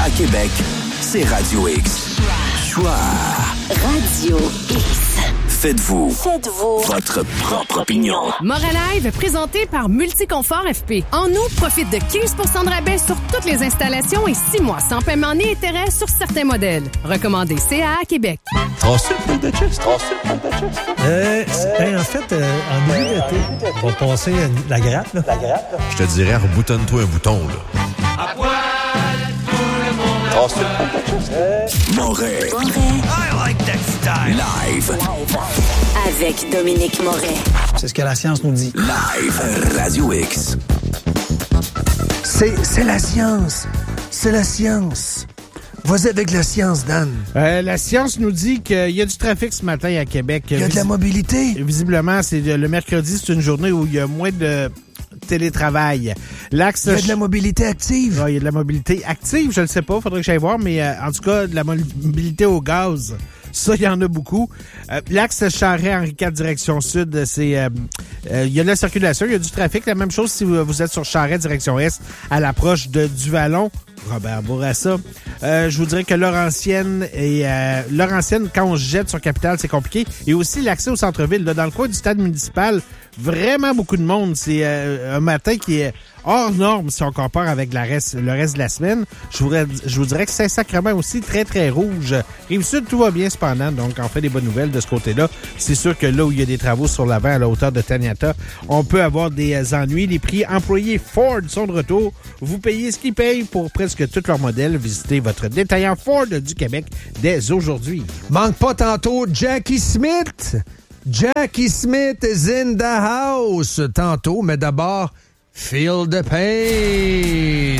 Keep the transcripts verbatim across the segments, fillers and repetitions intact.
À Québec, c'est Radio X. Choix. Radio X. Faites-vous. Faites-vous. Votre propre opinion. Moralive, présenté par Multiconfort F P. En août, profite de quinze pour cent de rabais sur toutes les installations et six mois sans paiement ni intérêt sur certains modèles. Recommandé C A à Québec. Transfert de chest, transfert de chest. Euh, ben, en fait, euh, en début d'été, on va passer à la grappe, là. La grappe, là. Je te dirais, reboutonne-toi un bouton, là. À poil, tout le monde à poil. Moret. I like that style. Live. Avec Dominique Moret. C'est ce que la science nous dit. Live. Radio X. C'est, c'est la science. C'est la science. Vas-y avec la science, Dan. Euh, la science nous dit qu'il y a du trafic ce matin à Québec. Il y a de la mobilité. Visiblement, c'est le mercredi, c'est une journée où il y a moins de télétravail. L'axe... Il y a de la mobilité active. Ouais, il y a de la mobilité active, je ne sais pas, faudrait que j'aille voir, mais euh, en tout cas, de la mobilité au gaz. Ça, il y en a beaucoup. Euh, l'axe Charest-Henri quatre, direction sud, c'est euh, euh, il y a de la circulation, il y a du trafic. La même chose si vous, vous êtes sur Charest, direction est, à l'approche de Duvalon. Robert Bourassa. Euh, je vous dirais que Laurentienne et euh, Laurentienne, quand on se jette sur Capitale, c'est compliqué. Et aussi l'accès au centre-ville. Là, dans le coin du stade municipal, vraiment beaucoup de monde. C'est euh, un matin qui est hors norme si on compare avec la reste, le reste de la semaine. Je vous, je vous dirais que Saint-Sacrement aussi très, très rouge. Rive-Sud, tout va bien cependant, donc on fait des bonnes nouvelles de ce côté-là. C'est sûr que là où il y a des travaux sur l'avant à la hauteur de Taniata, on peut avoir des ennuis. Les prix employés Ford sont de retour. Vous payez ce qu'ils payent pour presque tous leurs modèles. Visitez votre détaillant Ford du Québec dès aujourd'hui. Manque pas tantôt Jackie Smith. Jackie Smith is in the house tantôt, mais d'abord, Feel the Pain.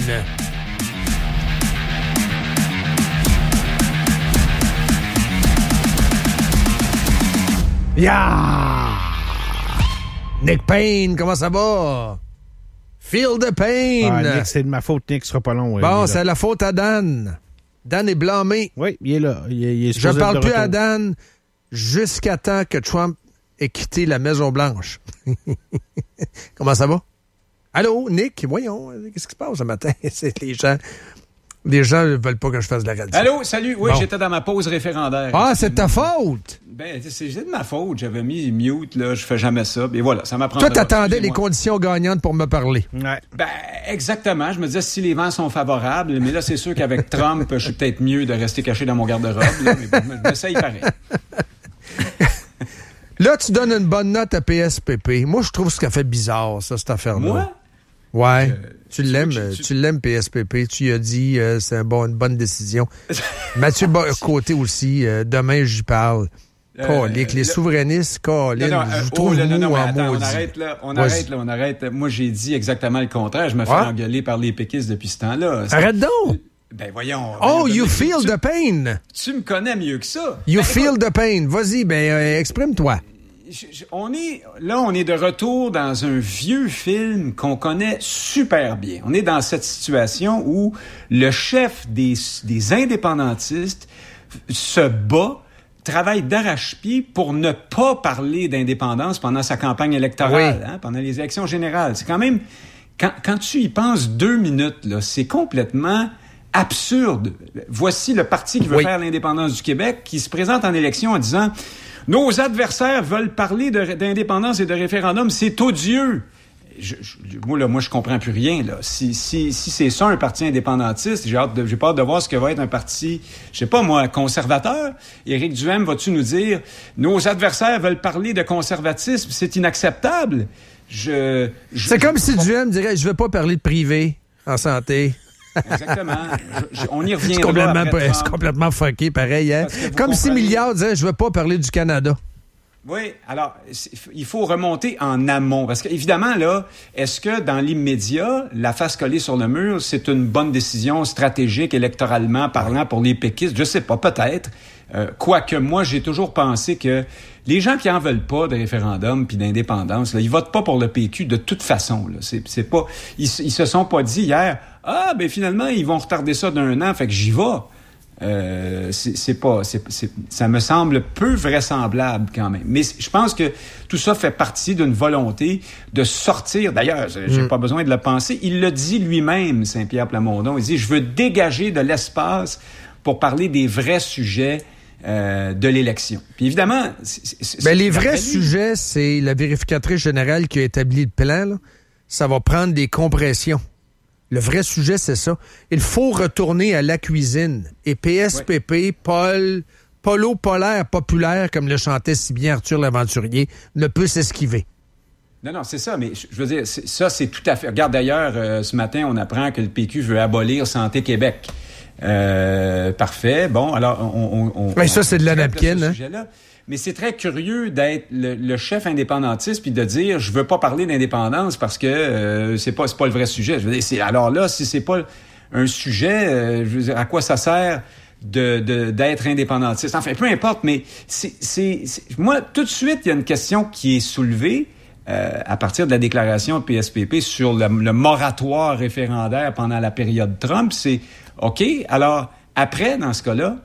Yeah! Nick Payne, comment ça va? Feel the Pain. Ah, Nick, c'est de ma faute, Nick, ce sera pas long. Bon, c'est la faute à Dan. Dan est blâmé. Oui, il est là. Il est, il est Je parle plus à Dan jusqu'à temps que Trump ait quitté la Maison-Blanche. Comment ça va? Allô, Nick? Voyons, qu'est-ce qui se passe ce matin? C'est les gens... Les gens ne veulent pas que je fasse de la radio. Allô, salut. Oui, bon. J'étais dans ma pause référendaire. Ah, c'est ta faute? Ben, c'est de ma faute. J'avais mis mute, là. Je fais jamais ça. Et voilà, ça m'apprend. Toi, t'attendais les conditions gagnantes pour me parler. Ouais. Ben, exactement. Je me disais, si les vents sont favorables, mais là, c'est sûr qu'avec Trump, je suis peut-être mieux de rester caché dans mon garde-robe, là, mais bon, je m'essaye pareil. Là, tu donnes une bonne note à P S P P. Moi, je trouve ce qu'a fait bizarre, ça, cette affaire-là. Moi? Ouais. Euh, tu l'aimes, tu... tu l'aimes, P S P P. Tu lui as dit, euh, c'est un bon, une bonne décision. Mathieu Côté aussi, euh, demain, j'y parle. Euh, Colique, les le... souverainistes, Colin, non, non, je euh, trouve oh, là, non, non, mou mais en attends, maudit. on arrête là, on Vas-y. arrête là, on arrête. Moi, j'ai dit exactement le contraire. Je me fais ouais? engueuler par les péquistes depuis ce temps-là. C'est... Arrête donc! Ben voyons. Oh, ben, you ben, feel tu, the pain! Tu me connais mieux que ça. You ben, feel the pain. Vas-y, ben, euh, exprime-toi. Je, je, on est là, on est de retour dans un vieux film qu'on connaît super bien. On est dans cette situation où le chef des, des indépendantistes se bat, travaille d'arrache-pied pour ne pas parler d'indépendance pendant sa campagne électorale, oui. hein, pendant les élections générales. C'est quand même, quand, quand tu y penses deux minutes, là, c'est complètement absurde. Voici le parti qui veut oui. faire l'indépendance du Québec, qui se présente en élection en disant « Nos adversaires veulent parler de, d'indépendance et de référendum, c'est odieux. » Je, je, moi, là, moi, je comprends plus rien, là. Si, si, si c'est ça, un parti indépendantiste, j'ai hâte de, j'ai pas hâte de voir ce que va être un parti, je sais pas, moi, conservateur. Éric Duhaime, vas-tu nous dire, nos adversaires veulent parler de conservatisme, c'est inacceptable? Je, je C'est comme je, si je, Duhaime dirait, je veux pas parler de privé en santé. Exactement. Je, je, on y reviendra. C'est complètement, c'est complètement fucké, pareil, hein? Comme si Milliard disait, je veux pas parler du Canada. Oui, alors, il faut remonter en amont. Parce qu'évidemment, là, est-ce que dans l'immédiat, la face collée sur le mur, c'est une bonne décision stratégique, électoralement parlant, pour les péquistes? Je sais pas, peut-être. Euh, quoique moi, j'ai toujours pensé que les gens qui en veulent pas de référendum puis d'indépendance, là, ils votent pas pour le P Q de toute façon. Là. C'est, c'est pas, ils, ils se sont pas dit hier, ah, ben finalement, ils vont retarder ça d'un an, fait que j'y vais. Euh, c'est, c'est pas, c'est, c'est, ça me semble peu vraisemblable quand même. Mais je pense que tout ça fait partie d'une volonté de sortir. D'ailleurs, j'ai mmh. pas besoin de le penser. Il le dit lui-même, Saint-Pierre Plamondon. Il dit, je veux dégager de l'espace pour parler des vrais sujets euh, de l'élection. Puis évidemment, c'est, c'est, ben, les vrais sujets, c'est la vérificatrice générale qui a établi le plan. Là. Ça va prendre des compressions. Le vrai sujet, c'est ça. Il faut retourner à la cuisine. Et P S P P, oui. Paul, Polo polaire populaire, comme le chantait si bien Arthur l'Aventurier, ne peut s'esquiver. Non, non, c'est ça, mais je veux dire, c'est, ça, c'est tout à fait... Regarde, d'ailleurs, euh, ce matin, on apprend que le P Q veut abolir Santé Québec. Euh, parfait. Bon, alors, on... on, on mais ça, c'est de la napkin, hein? Mais c'est très curieux d'être le, le chef indépendantiste puis de dire je veux pas parler d'indépendance parce que euh, c'est pas c'est pas le vrai sujet. Je veux dire, c'est, alors là, si c'est pas un sujet, euh, je veux dire, à quoi ça sert de, de d'être indépendantiste? Enfin, peu importe, mais c'est, c'est, c'est moi tout de suite il y a une question qui est soulevée euh, à partir de la déclaration de P S P P sur le, le moratoire référendaire pendant la période Trump. C'est OK. Alors après, dans ce cas-là.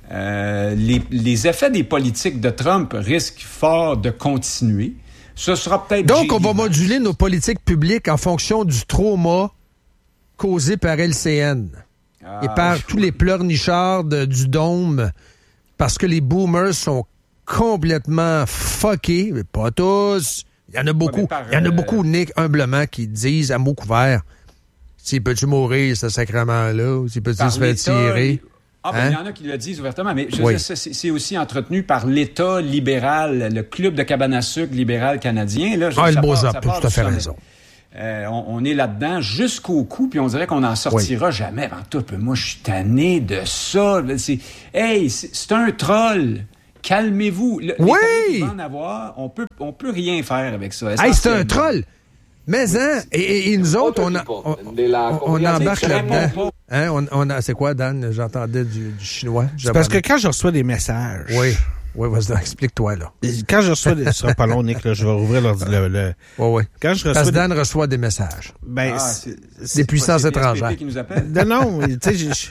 Euh, les, les effets des politiques de Trump risquent fort de continuer. Ce sera peut-être... Donc, on va moduler nos politiques publiques en fonction du trauma causé par L C N ah, et par je... tous les pleurnichards de, du dôme parce que les boomers sont complètement fuckés. Mais pas tous. Il y en a beaucoup. Par, Il y en a euh... beaucoup, Nick, humblement, qui disent à mots couverts s'il peut-tu mourir, ce sacrement-là, s'il peut-tu se faire tirer... Ah, ben, hein? Il y en a qui le disent ouvertement, mais je oui. sais, c'est, c'est aussi entretenu par l'État libéral, le club de cabane à sucre libéral canadien. Là, je, ah, ça le beau part, zap, ça tu as tout à fait raison. Euh, on, on est là-dedans jusqu'au cou, puis on dirait qu'on n'en sortira oui. jamais. Ben, tout, moi, je suis tanné de ça. C'est, hey, c'est, c'est un troll. Calmez-vous. Le, oui! Les en avoir, on peut, on peut rien faire avec ça. Hey, c'est un troll! Mais, hein, et, et, et nous autres, on, a, on, on, on embarque là-dedans. Hein, on, on a, c'est quoi, Dan? J'entendais du, du chinois. C'est parce que quand je reçois des messages... Oui, oui, vas-y, explique-toi, là. Quand je reçois des... Ce sera pas long, Nick, là, je vais rouvrir le... le, le... Oui, oui. Quand je reçois parce que Dan des... reçoit des messages. Ben, ah, c'est, c'est, des puissances étrangères. Qui nous appellent? Non, non, tu sais, je,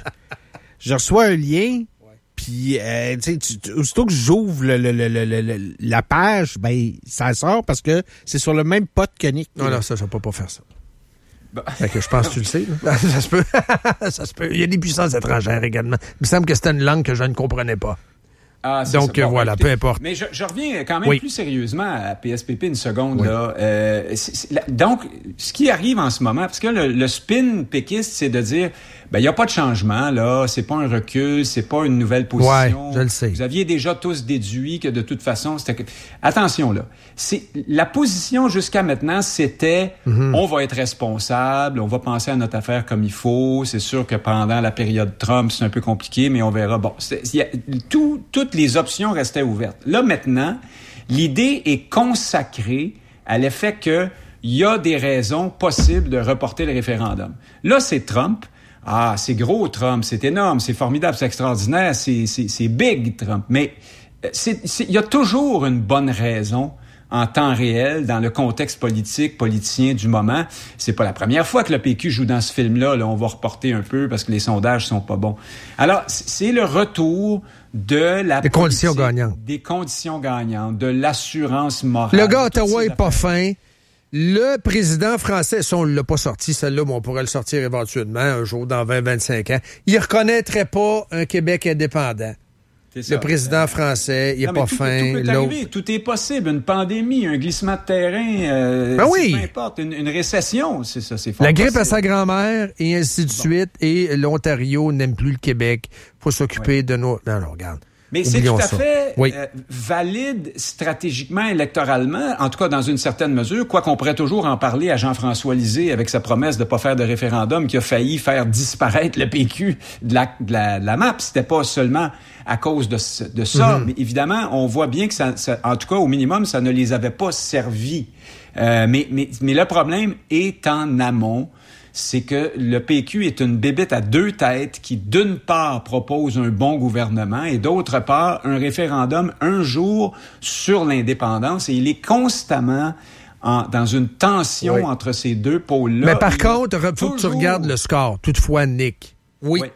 je reçois un lien... Puis, euh, tu sais, aussitôt que j'ouvre le, le, le, le, le, la page, ben, ça sort parce que c'est sur le même pot que Nick. Non, non, ça, je ne peux pas faire ça. Bah. Fait que je pense que tu le sais. Là. Ça se peut. Ça se peut. Il y a des puissances étrangères également. Il me semble que c'était une langue que je ne comprenais pas. Ah, donc, bon, voilà, écoutez, peu importe. Mais je, je reviens quand même oui. plus sérieusement à P S P P une seconde. Oui. Là. Euh, c'est, c'est, la, donc, ce qui arrive en ce moment, parce que le, le spin péquiste, c'est de dire, ben il n'y a pas de changement, là, c'est pas un recul, c'est pas une nouvelle position. Ouais, je le sais. Vous aviez déjà tous déduit que de toute façon, c'était... Attention, là, c'est la position jusqu'à maintenant, c'était, mm-hmm. on va être responsable, on va penser à notre affaire comme il faut, c'est sûr que pendant la période Trump, c'est un peu compliqué, mais on verra. Bon, c'est, y a, tout, toutes les options restaient ouvertes. Là, maintenant, l'idée est consacrée à l'effet que il y a des raisons possibles de reporter le référendum. Là, c'est Trump. Ah, c'est gros, Trump, c'est énorme, c'est formidable, c'est extraordinaire, c'est, c'est, c'est big, Trump. Mais c'est, c'est, il y a toujours une bonne raison en temps réel, dans le contexte politique, politicien du moment. C'est pas la première fois que le P Q joue dans ce film-là. Là, on va reporter un peu parce que les sondages sont pas bons. Alors, c'est le retour de la... Des conditions gagnantes. Des conditions gagnantes, de l'assurance morale. Le gars Ottawa est pas fin. Le président français, si on ne l'a pas sorti, celle-là, mais on pourrait le sortir éventuellement un jour dans vingt à vingt-cinq ans, il reconnaîtrait pas un Québec indépendant. Le président français, il n'est pas tout, fin. Tout peut arriver, tout est possible. Une pandémie, un glissement de terrain, euh, ben oui. peu importe, une, une récession, c'est ça, c'est fort la grippe possible. à sa grand-mère, et ainsi de bon. suite, et l'Ontario n'aime plus le Québec. Il faut s'occuper oui. de nos... Non, non, regarde. Mais c'est tout à ça. fait oui. euh, valide stratégiquement, électoralement, en tout cas dans une certaine mesure, quoi qu'on pourrait toujours en parler à Jean-François Lisée avec sa promesse de pas faire de référendum qui a failli faire disparaître le P Q de la, de la, de la map. C'était pas seulement à cause de, de ça, mm-hmm. mais évidemment, on voit bien que ça, ça, en tout cas, au minimum, ça ne les avait pas servis. Euh, mais, mais, mais le problème est en amont. C'est que le P Q est une bébête à deux têtes qui, d'une part, propose un bon gouvernement et, d'autre part, un référendum un jour sur l'indépendance. Et il est constamment en, dans une tension oui. entre ces deux pôles-là. Mais par il contre, il faut toujours... que tu regardes le score. Toutefois, Nick, oui, oui.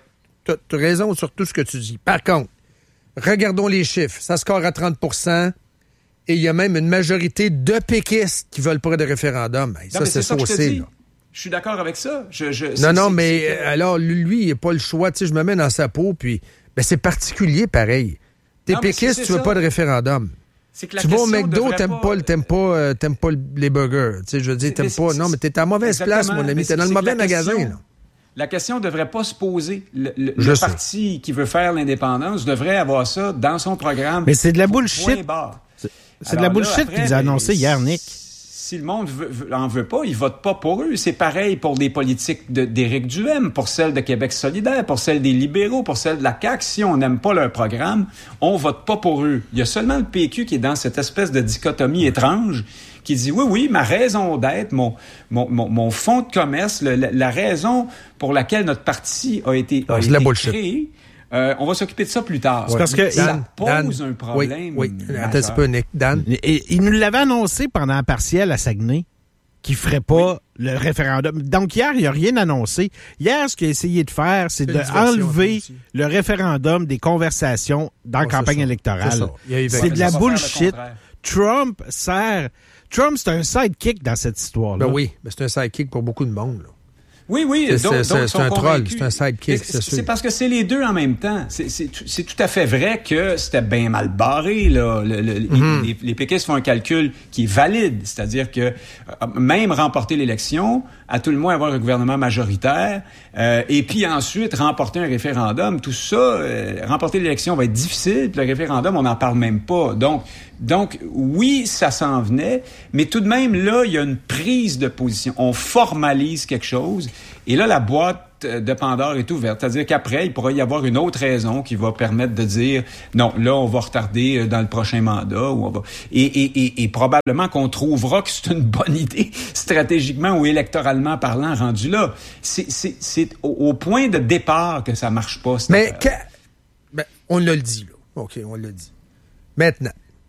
Tu as raison sur tout ce que tu dis. Par contre, regardons les chiffres. Ça score à trente pour cent et il y a même une majorité de péquistes qui veulent pas de référendum. Hey, non, ça, c'est, c'est saucé, là. Je suis d'accord avec ça. Je, je, non, c'est, non, c'est, mais c'est... alors, lui, il n'a pas le choix. Tu sais, je me mets dans sa peau, puis ben, c'est particulier, pareil. T'es non, péquiste, tu veux ça. Pas de référendum. C'est que la tu vas au McDo, t'aimes pas, pas, t'aimes pas, euh, t'aimes pas les burgers. Tu sais, je veux dire, t'aimes pas. Non, mais t'es à la mauvaise place, mon ami. T'es dans le mauvais magasin, là. La question ne devrait pas se poser. Le, le, le parti qui veut faire l'indépendance devrait avoir ça dans son programme. Mais c'est de la bullshit. C'est, c'est de la bullshit là, qu'il nous a annoncé hier, Nick. Si le monde veut, veut, en veut pas, il vote pas pour eux. C'est pareil pour les politiques de, d'Éric Duhaime, pour celles de Québec solidaire, pour celles des libéraux, pour celles de la C A Q. Si on n'aime pas leur programme, on vote pas pour eux. Il y a seulement le P Q qui est dans cette espèce de dichotomie étrange qui dit oui, oui, ma raison d'être, mon, mon, mon, mon fonds de commerce, le, la, la raison pour laquelle notre parti a été, a été créé, euh, on va s'occuper de ça plus tard. C'est parce que ça Dan, pose Dan, un problème. Oui, oui. Attends un petit peu, Nick. Dan. Et, il nous l'avait annoncé pendant un partiel à Saguenay qu'il ne ferait pas oui. le référendum. Donc hier, il n'y a rien annoncé. Hier, ce qu'il a essayé de faire, c'est, c'est d'enlever le référendum des conversations dans la oh, campagne c'est électorale. C'est, c'est de la bullshit. Trump sert... Trump, c'est un sidekick dans cette histoire-là. Ben oui, ben c'est un sidekick pour beaucoup de monde, là. Oui, oui. C'est, donc, c'est, donc, c'est un troll, c'est un sidekick, c'est, c'est sûr. C'est parce que c'est les deux en même temps. C'est, c'est, c'est tout à fait vrai que c'était bien mal barré, là. Le, le, mm-hmm. les, les péquistes font un calcul qui est valide, c'est-à-dire que euh, même remporter l'élection, à tout le moins avoir un gouvernement majoritaire, euh, et puis ensuite remporter un référendum, tout ça, euh, remporter l'élection va être difficile, puis le référendum, on n'en parle même pas. Donc, donc, oui, ça s'en venait, mais tout de même, là, il y a une prise de position. On formalise quelque chose, et là, la boîte de Pandore est ouverte. C'est-à-dire qu'après, il pourrait y avoir une autre raison qui va permettre de dire, non, là, on va retarder dans le prochain mandat, ou on va... Et, et, et, et probablement qu'on trouvera que c'est une bonne idée, stratégiquement ou électoralement parlant, rendu là. C'est, c'est, c'est au, au point de départ que ça marche pas. Mais, que... ben, on l'a dit, là. OK, on l'a dit. Maintenant,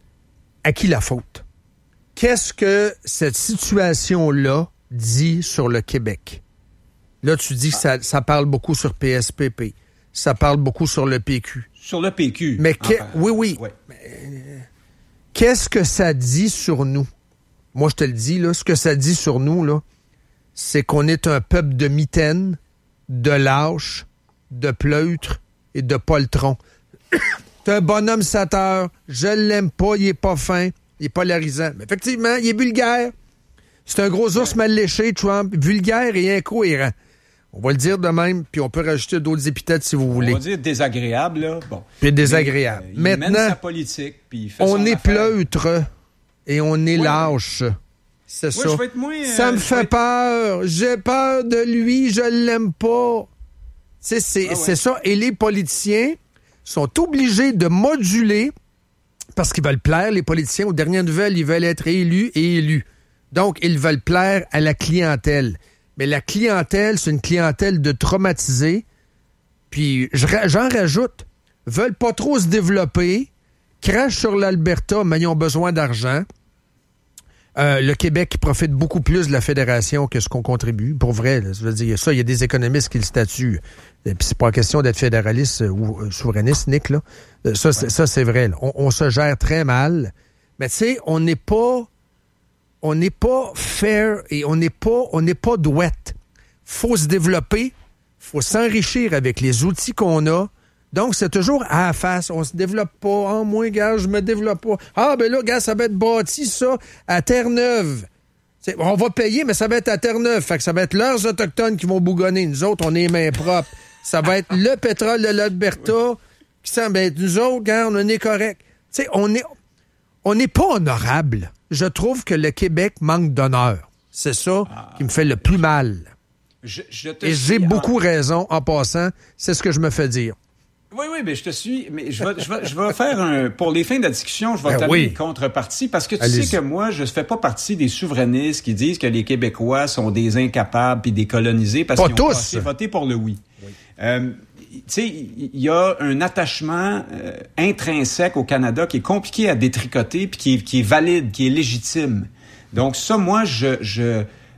à qui la faute? Qu'est-ce que cette situation-là dit sur le Québec? Là, tu dis que ça, ça parle beaucoup sur P S P P. Ça parle beaucoup sur le P Q. Sur le P Q. Mais que, enfin, oui, oui. Ouais. Mais, euh, qu'est-ce que ça dit sur nous? Moi, je te le dis, là, ce que ça dit sur nous, là, c'est qu'on est un peuple de mitaines, de lâches, de pleutres et de poltrons. C'est un bonhomme sateur. Je l'aime pas, il est pas fin, il est polarisant. Mais effectivement, il est vulgaire. C'est un gros ours mal léché, Trump, vulgaire et incohérent. On va le dire de même, puis on peut rajouter d'autres épithètes si vous voulez. On va dire désagréable, là. Bon. Puis désagréable. Mais, euh, il Maintenant, mène sa politique, puis il fait on est affaire. pleutre et on est oui. lâche. C'est oui, ça. Je vais être moins, ça euh, me fait être... peur. J'ai peur de lui, je l'aime pas. C'est, c'est, ah ouais. c'est ça. Et les politiciens sont obligés de moduler parce qu'ils veulent plaire. Les politiciens, aux dernières nouvelles, ils veulent être élus et élus. Donc, ils veulent plaire à la clientèle. Mais la clientèle, c'est une clientèle de traumatisés. Puis, j'en rajoute, veulent pas trop se développer, crachent sur l'Alberta, mais ils ont besoin d'argent. Euh, le Québec qui profite beaucoup plus de la fédération que ce qu'on contribue. Pour vrai, là, je veux dire, ça, il y a des économistes qui le statuent. Et puis, c'est pas question d'être fédéraliste ou euh, souverainiste, Nick, là. Ça, ouais. c'est, ça, c'est vrai. Là. On, on se gère très mal. Mais tu sais, on n'est pas... On n'est pas fair et on n'est pas, on n'est pas douette. Faut se développer, faut s'enrichir avec les outils qu'on a. Donc, c'est toujours à la face. On se développe pas. Ah, moi, gars, je me développe pas. Ah, ben là, gars, ça va être bâti, ça, à Terre-Neuve. C'est, on va payer, mais ça va être à Terre-Neuve. Fait que ça va être leurs Autochtones qui vont bougonner. Nous autres, on est mains propres. Ça va être le pétrole de l'Alberta qui semble ben, nous autres, gars, on est correct. Tu sais, on est, on n'est pas honorable. Je trouve que le Québec manque d'honneur. C'est ça ah, qui me fait le plus mal. Je, je te Et j'ai beaucoup en... raison en passant. C'est ce que je me fais dire. Oui, oui, mais je te suis. Mais je vais, je vais, je vais faire un... Pour les fins de la discussion, je vais ben t'amener oui. une contrepartie parce que tu Allez-y. sais que moi, je ne fais pas partie des souverainistes qui disent que les Québécois sont des incapables puis des colonisés parce pas qu'ils tous. ont passé, voté pour le oui. oui. Euh, tu sais, il y a un attachement euh, intrinsèque au Canada qui est compliqué à détricoter puis qui est, qui est valide, qui est légitime. Donc ça, moi, je, je,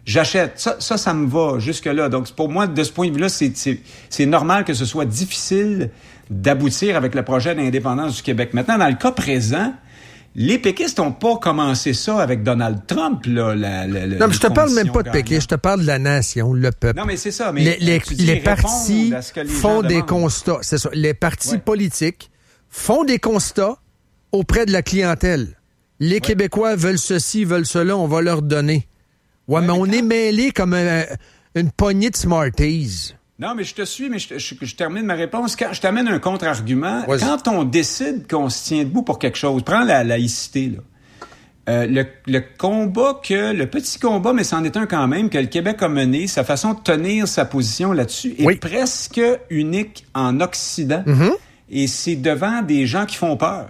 j'achète. Ça, ça, ça me va jusque-là. Donc, pour moi, de ce point de vue-là, c'est, c'est, c'est normal que ce soit difficile d'aboutir avec le projet d'indépendance du Québec. Maintenant, dans le cas présent, les péquistes n'ont pas commencé ça avec Donald Trump, là. La, la, la, non, mais je te parle même pas de péquistes, je te parle de la nation, le peuple. Non, mais c'est ça. Mais les les, les partis les font des constats. C'est ça. Les partis ouais. politiques font des constats auprès de la clientèle. Les ouais. Québécois veulent ceci, veulent cela, on va leur donner. Ouais, ouais mais, mais on quand... est mêlés comme un, une poignée de Smarties. Non, mais je te suis, mais je, je, je termine ma réponse. Quand je t'amène un contre-argument, Vas-y. Quand on décide qu'on se tient debout pour quelque chose, prends la laïcité, là. Euh, le, le combat que, le petit combat, mais c'en est un quand même, que le Québec a mené, sa façon de tenir sa position là-dessus est oui. presque unique en Occident. Mm-hmm. Et c'est devant des gens qui font peur.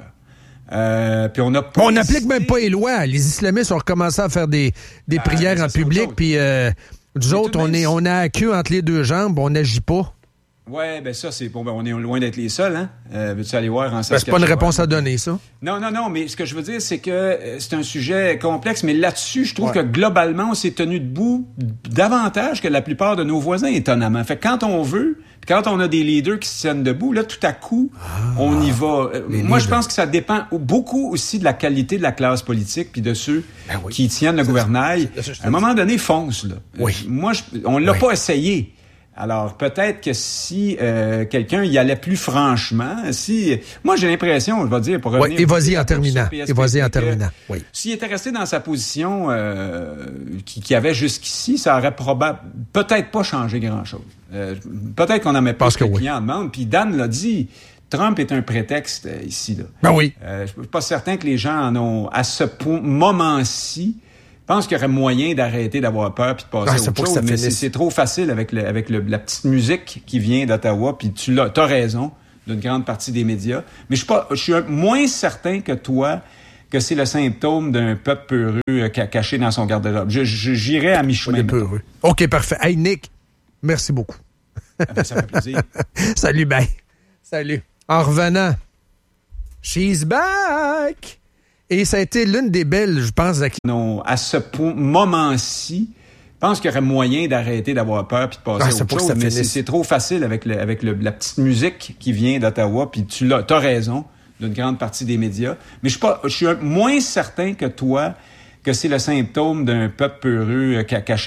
Euh, puis on a on n'applique même pas les lois. Les islamistes ont recommencé à faire des, des ah, prières en public, puis euh, nous mais autres, on est, on a la queue entre les deux jambes, on n'agit pas. Ouais, ben ça, c'est bon, ben on est loin d'être les seuls, hein. Euh, veux-tu aller voir en ben, c'est pas une réponse à donner, ça. Non, non, non, mais ce que je veux dire, c'est que euh, c'est un sujet complexe, mais là-dessus, je trouve ouais. que globalement, on s'est tenu debout davantage que la plupart de nos voisins, étonnamment. Fait que quand on veut, quand on a des leaders qui se tiennent debout, là, tout à coup, ah, on y va. Euh, moi, leaders. Je pense que ça dépend beaucoup aussi de la qualité de la classe politique puis de ceux ben oui. qui tiennent le ça, gouvernail. Ça, ça, ça, à un moment donné, fonce, là. Oui. Euh, moi, je, on l'a oui. pas essayé. Alors, peut-être que si euh, quelqu'un y allait plus franchement, si... Moi, j'ai l'impression, je vais dire, pour revenir... Oui, et vas-y en terminant. Et vas-y en terminant, oui. S'il était resté dans sa position euh, qu'il qui avait jusqu'ici, ça aurait probablement... Peut-être pas changé grand-chose. Euh, peut-être qu'on n'en met pas ce que le client demande. Puis Dan l'a dit, Trump est un prétexte euh, ici, là. Ben oui. Euh, je suis pas certain que les gens en ont, à ce point, moment-ci... Je pense qu'il y aurait moyen d'arrêter d'avoir peur puis de passer ah, à autre chose, mais c'est, c'est trop facile avec, le, avec le, la petite musique qui vient d'Ottawa, puis tu l'as, t'as raison, d'une grande partie des médias. Mais je suis pas, je suis moins certain que toi que c'est le symptôme d'un peuple peureux euh, caché dans son garde-robe. Je, je, j'irais à mi-chemin. Peureux. OK, parfait. Hey, Nick, merci beaucoup. Ah ben, ça fait plaisir. Salut, bye. Salut. En revenant, she's back! Et ça a été l'une des belles, je pense... À, non, à ce point, moment-ci, je pense qu'il y aurait moyen d'arrêter d'avoir peur puis de passer ah, à autre chose, mais c'est, c'est trop facile avec, le, avec le, la petite musique qui vient d'Ottawa, puis tu l'as, t'as raison, d'une grande partie des médias. Mais je suis pas, je suis moins certain que toi que c'est le symptôme d'un peuple peureux caché